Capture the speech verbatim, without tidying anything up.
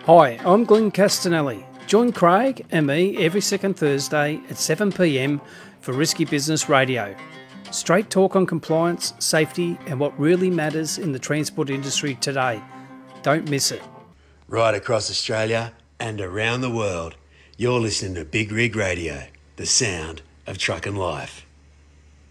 Hi, I'm Glenn Castanelli. Join Craig and me every second Thursday at seven p m for Risky Business Radio. Straight talk on compliance, safety and what really matters in the transport industry today. Don't miss it. Right across Australia and around the world, you're listening to Big Rig Radio, the sound of truck and life.